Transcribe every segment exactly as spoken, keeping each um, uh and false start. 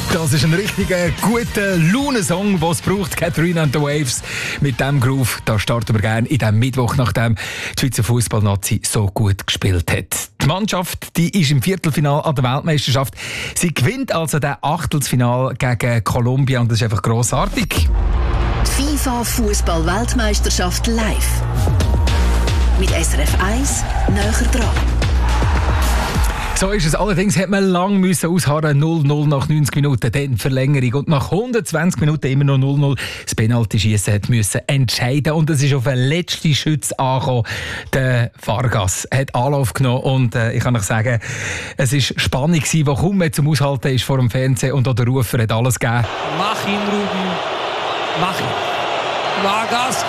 Das ist ein richtiger guter Laune-Song, den es braucht. Katharina and the Waves. Mit diesem Groove, da starten wir gerne in diesem Mittwoch, nachdem die Schweizer Fußballnazi so gut gespielt hat. Die Mannschaft, die ist im Viertelfinale an der Weltmeisterschaft. Sie gewinnt also das Achtelfinale gegen Kolumbien und das ist einfach grossartig. FIFA Fußball-Weltmeisterschaft live. Mit S R F eins näher dran. So ist es. Allerdings hat man lange müssen ausharren. null null nach neunzig Minuten, dann Verlängerung. Und nach hundertzwanzig Minuten immer noch null null. Das Penalty-Schiessen hat müssen entscheiden. Und es ist auf den letzten Schütz angekommen. Der Vargas hat Anlauf genommen. Und äh, ich kann euch sagen, es war Spannung, die kaum mehr zum Aushalten ist vor dem Fernsehen. Und auch der Rufer hat alles gegeben. Mach ihn, Ruben. Mach ihn. Vargas.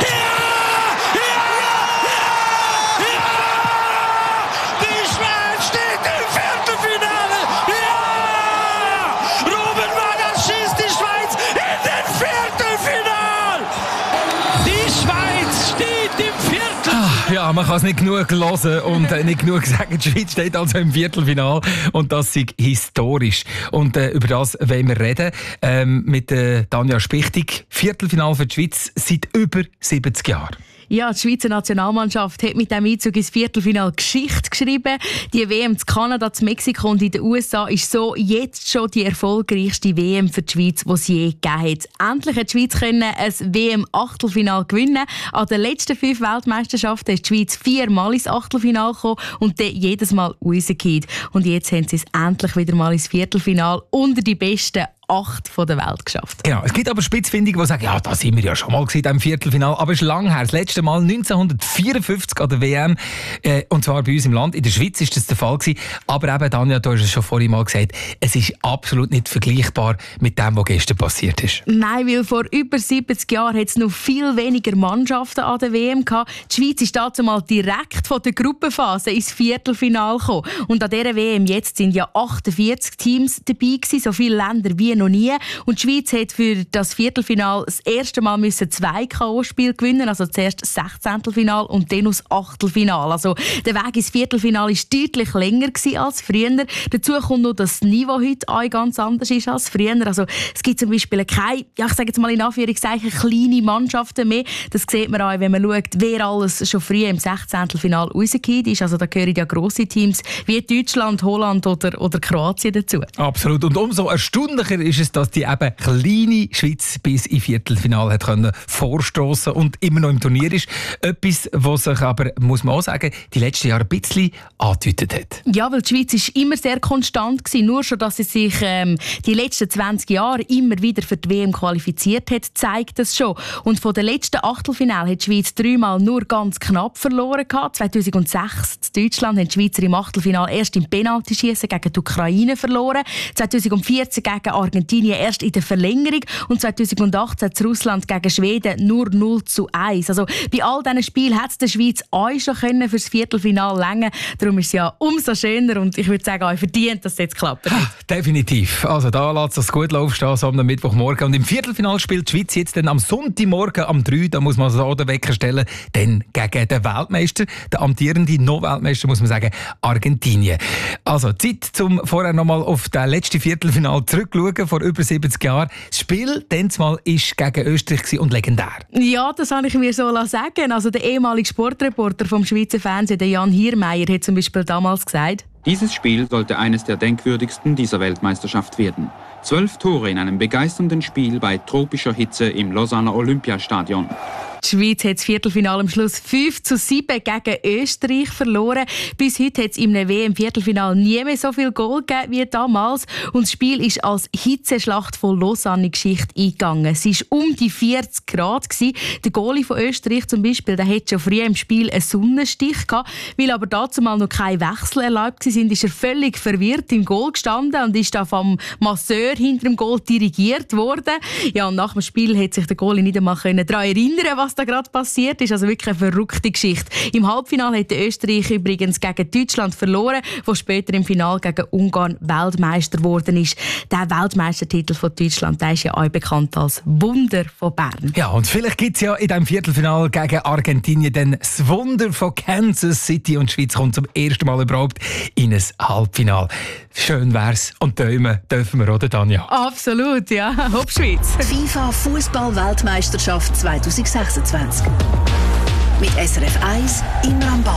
Ja, man kann es nicht genug hören und äh, nicht genug sagen. Die Schweiz steht also im Viertelfinale und das ist historisch. Und äh, über das wollen wir reden ähm, mit äh, Tanja Spichtig. Viertelfinale für die Schweiz seit über siebzig Jahren. Ja, die Schweizer Nationalmannschaft hat mit dem Einzug ins Viertelfinale Geschichte geschrieben. Die W M in Kanada, in Mexiko und in den U S A ist so jetzt schon die erfolgreichste W M für die Schweiz, die es je gegeben hat. Endlich hat die Schweiz können ein W M-Achtelfinale gewinnen. An den letzten fünf Weltmeisterschaften ist die Schweiz viermal ins Achtelfinale gekommen und dann jedes Mal rausgefallen. Und jetzt haben sie es endlich wieder mal ins Viertelfinale unter die besten acht von der Welt geschafft. Genau. Es gibt aber Spitzfindige, die sagen, ja, da sind wir ja schon mal im Viertelfinale, aber es ist lang her. Das letzte Mal neunzehnhundertvierundfünfzig an der W M, äh, und zwar bei uns im Land. In der Schweiz ist das der Fall gewesen. Aber eben, Tanja, du hast es schon vorhin mal gesagt, es ist absolut nicht vergleichbar mit dem, was gestern passiert ist. Nein, weil vor über siebzig Jahren hat es noch viel weniger Mannschaften an der W M gehabt. Die Schweiz ist dazu mal direkt von der Gruppenphase ins Viertelfinale gekommen. Und an dieser W M jetzt sind ja achtundvierzig Teams dabei gewesen, so viele Länder wie noch nie. Und die Schweiz hat für das Viertelfinale das erste Mal müssen zwei K O-Spiele gewinnen, also zuerst das Sechzehntelfinale und dann das Achtelfinale. Also der Weg ins Viertelfinale war deutlich länger als früher. Dazu kommt noch, dass das Niveau heute auch ganz anders ist als früher. Also es gibt zum Beispiel keine, ja, ich sage jetzt mal in Anführungszeichen, kleine Mannschaften mehr. Das sieht man auch, wenn man schaut, wer alles schon früh im Sechzehntelfinale rausgekommen ist. Also da gehören ja grosse Teams wie Deutschland, Holland oder, oder Kroatien dazu. Absolut. Und umso erstaunlicher ist es, dass die eben kleine Schweiz bis ins Viertelfinale hat können vorstoßen und immer noch im Turnier ist. Etwas, was sich aber, muss man auch sagen, die letzten Jahre ein bisschen angedeutet hat. Ja, weil die Schweiz ist immer sehr konstant gewesen. Nur schon, dass sie sich ähm, die letzten zwanzig Jahre immer wieder für die W M qualifiziert hat, zeigt das schon. Und von den letzten Achtelfinale hat die Schweiz dreimal nur ganz knapp verloren gehabt. zweitausendsechs in Deutschland haben die Schweizer im Achtelfinale erst im Penaltyschiessen gegen die Ukraine verloren. zweitausendvierzehn gegen Argentinien erst in der Verlängerung und zweitausendachtzehn in Russland gegen Schweden nur null zu eins. Also bei all diesen Spielen hat es der Schweiz auch schon können für das Viertelfinale länger. Darum ist es ja umso schöner und ich würde sagen, auch verdient, dass es jetzt klappt. Ah, definitiv. Also da lässt es gut laufen, so am Mittwochmorgen. Und im Viertelfinale spielt die Schweiz jetzt dann am Sonntagmorgen am drei, da muss man so den Wecker stellen, dann gegen den Weltmeister, den amtierenden No-Weltmeister, muss man sagen, Argentinien. Also Zeit, um vorher nochmal auf das letzte Viertelfinale zurückzuschauen, vor über siebzig Jahren. Das Spiel mal ist gegen Österreich und legendär. Ja, das habe ich mir so sagen. Also der ehemalige Sportreporter vom Schweizer Fernsehen, der Jan Hiermeier, hat zum Beispiel damals gesagt: Dieses Spiel sollte eines der denkwürdigsten dieser Weltmeisterschaft werden. Zwölf Tore in einem begeisternden Spiel bei tropischer Hitze im Lausanner Olympiastadion. Die Schweiz hat das Viertelfinale am Schluss fünf zu sieben gegen Österreich verloren. Bis heute hat es im W M-Viertelfinale nie mehr so viel Goal gegeben wie damals. Und das Spiel ist als Hitzeschlacht von Lausanne in Geschichte eingegangen. Es war um die vierzig Grad. Der Goalie von Österreich zum Beispiel, der hatte schon früh im Spiel einen Sonnenstich gehabt. Weil aber dazu mal noch kein Wechsel erlaubt war, ist er völlig verwirrt im Goal gestanden und ist da vom Masseur hinter dem Goal dirigiert worden. Ja, und nach dem Spiel hat sich der Goalie nicht einmal daran erinnern, was was da gerade passiert ist. Also wirklich eine verrückte Geschichte. Im Halbfinale hat Österreich übrigens gegen Deutschland verloren, wo später im Finale gegen Ungarn Weltmeister geworden ist. Der Weltmeistertitel von Deutschland, der ist ja auch bekannt als Wunder von Bern. Ja, und vielleicht gibt es ja in diesem Viertelfinale gegen Argentinien dann das Wunder von Kansas City und die Schweiz kommt zum ersten Mal überhaupt in ein Halbfinale. Schön wär's und träumen dürfen wir, oder Tanja? Absolut, ja. Hopp Schweiz. FIFA Fußball-Weltmeisterschaft zwanzig sechsundzwanzig. Mit S R F eins immer am Ball.